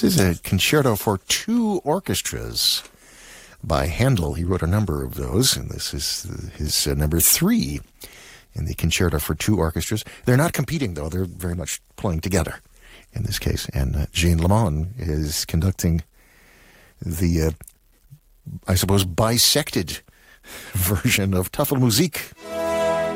This is a concerto for two orchestras by Handel. He wrote a number of those, and this is his number 3 in the concerto for two orchestras. They're not competing, though. They're very much playing together in this case. And Jean Lemon is conducting the, I suppose, bisected version of Tafelmusik.